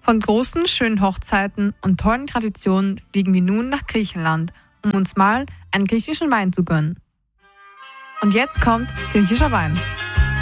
Von großen, schönen Hochzeiten und tollen Traditionen fliegen wir nun nach Griechenland, um uns mal einen griechischen Wein zu gönnen. Und jetzt kommt griechischer Wein.